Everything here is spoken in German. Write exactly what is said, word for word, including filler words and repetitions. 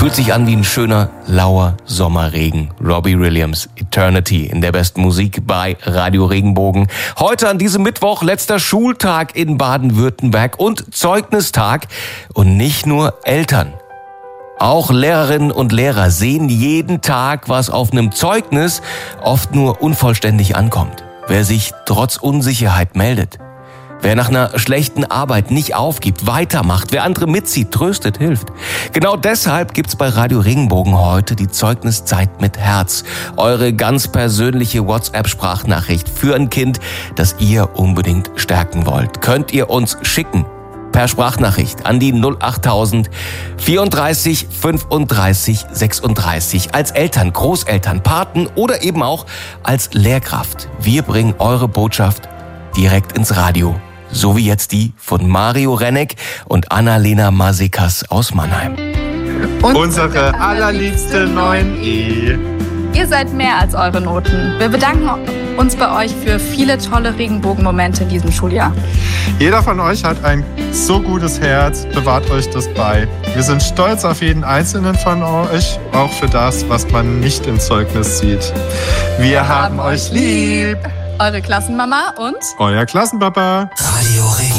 Fühlt sich an wie ein schöner, lauer Sommerregen. Robbie Williams, Eternity in der besten Musik bei Radio Regenbogen. Heute an diesem Mittwoch, letzter Schultag in Baden-Württemberg und Zeugnistag. Und nicht nur Eltern. Auch Lehrerinnen und Lehrer sehen jeden Tag, was auf einem Zeugnis oft nur unvollständig ankommt. Wer sich trotz Unsicherheit meldet. Wer nach einer schlechten Arbeit nicht aufgibt, weitermacht, wer andere mitzieht, tröstet, hilft. Genau deshalb gibt's bei Radio Regenbogen heute die Zeugniszeit mit Herz. Eure ganz persönliche WhatsApp-Sprachnachricht für ein Kind, das ihr unbedingt stärken wollt. Könnt ihr uns schicken per Sprachnachricht an die null achttausend vierunddreißig fünfunddreißig sechsunddreißig als Eltern, Großeltern, Paten oder eben auch als Lehrkraft. Wir bringen eure Botschaft direkt ins Radio. So wie jetzt die von Mario Renneck und Annalena Masekas aus Mannheim. Und unsere allerliebste neun E. Ihr seid mehr als eure Noten. Wir bedanken uns bei euch für viele tolle Regenbogenmomente in diesem Schuljahr. Jeder von euch hat ein so gutes Herz, bewahrt euch das bei. Wir sind stolz auf jeden einzelnen von euch, auch für das, was man nicht im Zeugnis sieht. Wir, Wir haben, haben euch lieb. Eure Klassenmama und euer Klassenpapa. Radio Regenbogen.